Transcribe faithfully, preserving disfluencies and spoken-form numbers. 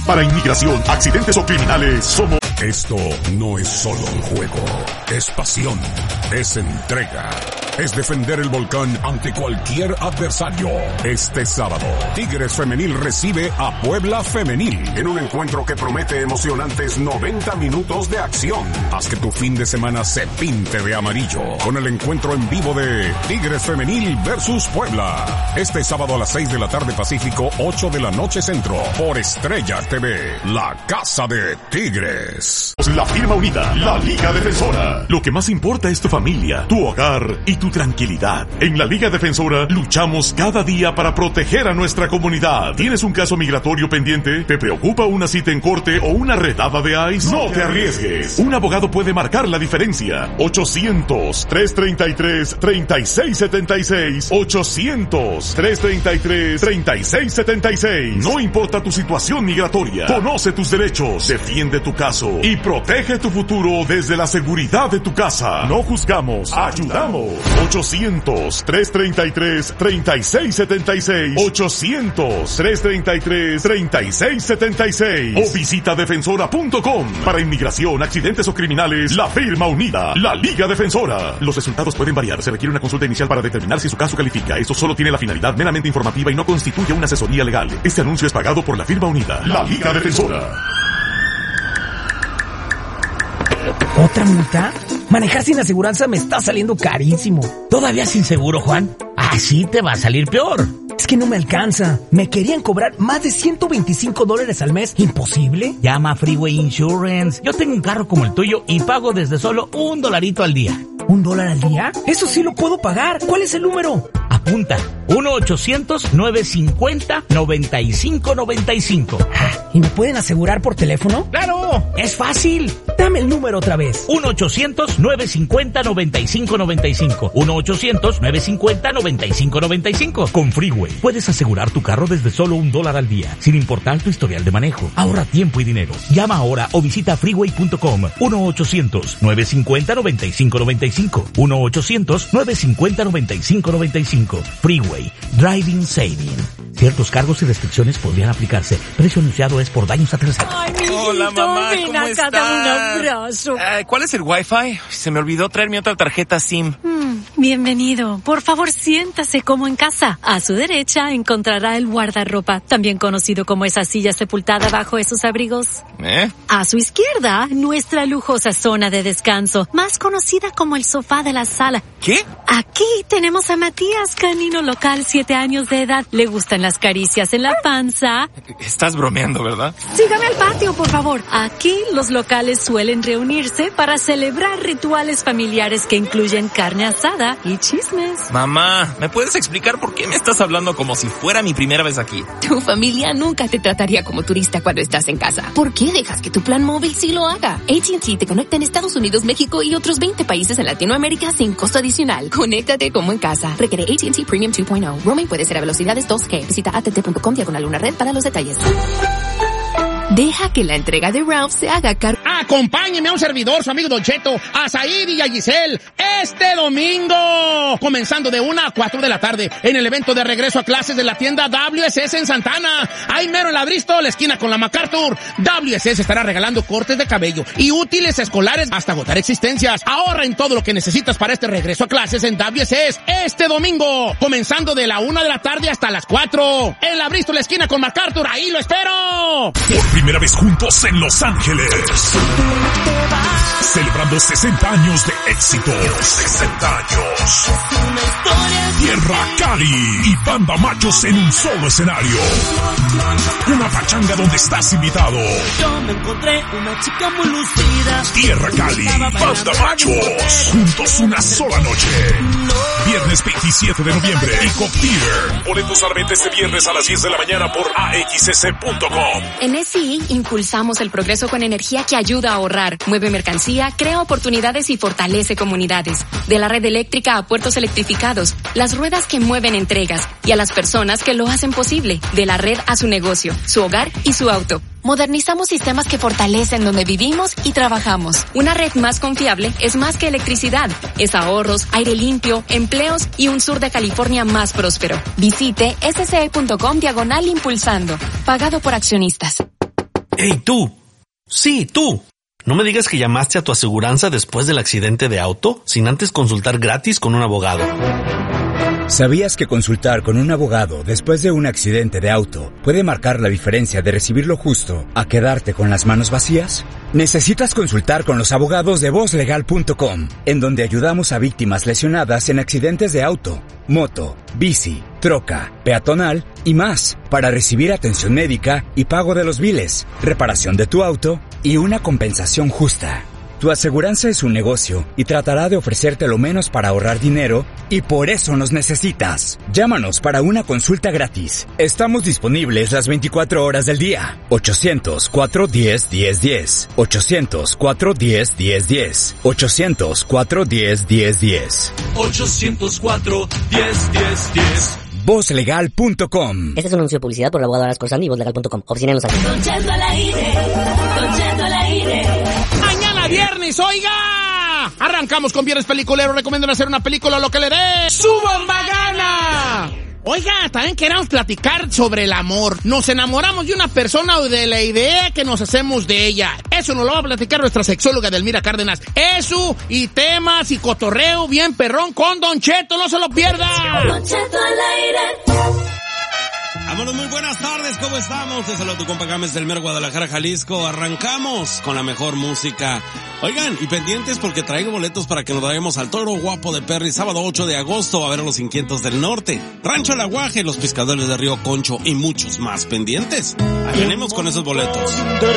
Para inmigración, accidentes o criminales, somos... Esto no es solo un juego, es pasión, es entrega, es defender el volcán ante cualquier adversario. Este sábado, Tigres Femenil recibe a Puebla Femenil en un encuentro que promete emocionantes noventa minutos de acción. Haz que tu fin de semana se pinte de amarillo con el encuentro en vivo de Tigres Femenil versus Puebla. Este sábado a las seis de la tarde Pacífico, ocho de la noche Centro, por Estrella T V, la casa de Tigres. La firma unida, la Liga Defensora. Lo que más importa es tu familia, tu hogar y tu tranquilidad. En la Liga Defensora luchamos cada día para proteger a nuestra comunidad. ¿Tienes un caso migratorio pendiente? ¿Te preocupa una cita en corte o una redada de ICE? No te arriesgues. Un abogado puede marcar la diferencia. ochocientos, trescientos treinta y tres, treinta y seis setenta y seis. ochocientos, trescientos treinta y tres, treinta y seis setenta y seis. No importa tu situación migratoria. Conoce tus derechos. Defiende tu caso y protege tu futuro desde la seguridad de tu casa. No juzgamos, ayudamos. ochocientos, trescientos treinta y tres, treinta y seis setenta y seis. ochocientos, trescientos treinta y tres, treinta y seis setenta y seis. O visita defensora punto com. Para inmigración, accidentes o criminales, la firma unida, la Liga Defensora. Los resultados pueden variar. Se requiere una consulta inicial para determinar si su caso califica. Esto solo tiene la finalidad meramente informativa y no constituye una asesoría legal. Este anuncio es pagado por la firma unida, la Liga Defensora. ¿Otra multa? Manejar sin aseguranza me está saliendo carísimo. ¿Todavía sin seguro, Juan? Así te va a salir peor. Es que no me alcanza. Me querían cobrar más de ciento veinticinco dólares al mes. ¿Imposible? Llama a Freeway Insurance. Yo tengo un carro como el tuyo y pago desde solo un dolarito al día. ¿Un dólar al día? Eso sí lo puedo pagar. ¿Cuál es el número? Apunta. uno ochocientos, novecientos cincuenta, noventa y cinco noventa y cinco. ¿Y me pueden asegurar por teléfono? ¡Claro! ¡Es fácil! Dame el número otra vez. uno ochocientos, novecientos cincuenta, noventa y cinco noventa y cinco. uno ochocientos, novecientos cincuenta, noventa y cinco noventa y cinco. Con Freeway puedes asegurar tu carro desde solo un dólar al día, sin importar tu historial de manejo. Ahorra tiempo y dinero. Llama ahora o visita freeway punto com. uno ochocientos, novecientos cincuenta, noventa y cinco noventa y cinco. uno ochocientos, novecientos cincuenta, noventa y cinco noventa y cinco. Freeway. Driving Saving. Ciertos cargos y restricciones podrían aplicarse. Precio anunciado es por daños a terceros. Ay, mi hijito, hola, mamá, ven ¿cómo acá, dame un abrazo. Uh, ¿Cuál es el Wi-Fi? Se me olvidó traer mi otra tarjeta SIM. Mm, bienvenido. Por favor, siéntase como en casa. A su derecha encontrará el guardarropa, también conocido como esa silla sepultada bajo esos abrigos. ¿Eh? A su izquierda, nuestra lujosa zona de descanso, más conocida como el sofá de la sala. ¿Qué? Aquí tenemos a Matías, canino local, siete años de edad. Le gustan las caricias en la panza. Estás bromeando, ¿verdad? Sígame al patio, por favor. Aquí los locales suelen reunirse para celebrar rituales familiares que incluyen carne asada y chismes. Mamá, ¿me puedes explicar por qué me estás hablando como si fuera mi primera vez aquí? Tu familia nunca te trataría como turista cuando estás en casa. ¿Por qué dejas que tu plan móvil sí lo haga? A T and T te conecta en Estados Unidos, México y otros veinte países en Latinoamérica sin costo adicional. Conéctate como en casa. Requiere A T and T Premium dos punto cero. Roaming puede ser a velocidades dos G. Visita a t t punto com diagonal una red para los detalles. Deja que la entrega de Ralph se haga cargo. Acompáñeme a un servidor, su amigo Don Cheto, a Said y a Giselle, este domingo, comenzando de una a cuatro de la tarde, en el evento de regreso a clases de la tienda W S S en Santana. Ahí mero en la Bristol, la esquina con la MacArthur. W S S estará regalando cortes de cabello y útiles escolares hasta agotar existencias. Ahorra en todo lo que necesitas para este regreso a clases en W S S este domingo, comenzando de la una de la tarde hasta las cuatro. En la Bristol, la esquina con MacArthur, ahí lo espero. Por primera vez juntos en Los Ángeles, celebrando sesenta años de éxito. sesenta años. Tierra Cali y Banda Machos en un solo escenario. Una pachanga donde estás invitado. Yo me encontré una chica muy lucida. Tierra Cali, Banda Machos, juntos una sola noche. Viernes veintisiete de noviembre y Coptier. Boletos a la venta este viernes a las diez de la mañana por a x s punto com. En S I impulsamos el progreso con energía que ayuda a ahorrar, mueve mercancía, crea oportunidades y fortalece comunidades. De la red eléctrica a puertos electrificados, las ruedas que mueven entregas y a las personas que lo hacen posible. De la red a su negocio, su hogar y su auto. Modernizamos sistemas que fortalecen donde vivimos y trabajamos. Una red más confiable es más que electricidad. Es ahorros, aire limpio, empleos y un sur de California más próspero. Visite s c e punto com diagonal impulsando. Pagado por accionistas. Hey, tú. Sí, tú. No me digas que llamaste a tu aseguranza después del accidente de auto sin antes consultar gratis con un abogado. ¿Sabías que consultar con un abogado después de un accidente de auto puede marcar la diferencia de recibir lo justo a quedarte con las manos vacías? Necesitas consultar con los abogados de voz legal punto com, en donde ayudamos a víctimas lesionadas en accidentes de auto, moto, bici, troca, peatonal y más, para recibir atención médica y pago de los biles, reparación de tu auto y una compensación justa. Tu aseguranza es un negocio y tratará de ofrecerte lo menos para ahorrar dinero, y por eso nos necesitas. Llámanos para una consulta gratis. Estamos disponibles las veinticuatro horas del día. ochocientos, cuatro diez, diez diez. ochocientos, cuatro diez, diez diez. ochocientos, cuatro diez, diez diez. ochocientos cuatro, diez, diez, diez. voz legal punto com. Este es un anuncio de publicidad por el abogado Aras Corsani y voz legal punto com. Oficina en Los Ángeles. Don Cheto al aire, Don Cheto al aire. Mañana viernes, oiga. Arrancamos con Viernes Peliculero. Recomiendan hacer una película, lo que le dé su bomba gana. Oiga, también queremos platicar sobre el amor. Nos enamoramos de una persona o de la idea que nos hacemos de ella. Eso nos lo va a platicar nuestra sexóloga Delmira Cárdenas. Eso y temas y cotorreo bien perrón con Don Cheto. No se lo pierda. Don Cheto al aire. Vámonos, muy buenas tardes, ¿cómo estamos? Te saludo tu compa Gámez del Mero, Guadalajara, Jalisco. Arrancamos con la mejor música. Oigan, y pendientes porque traigo boletos para que nos vayamos al Toro Guapo de Perry, sábado ocho de agosto, a ver a los Inquietos del Norte, Rancho El Aguaje, los Pescadores de Río Concho y muchos más pendientes. Ahí venimos con esos boletos. De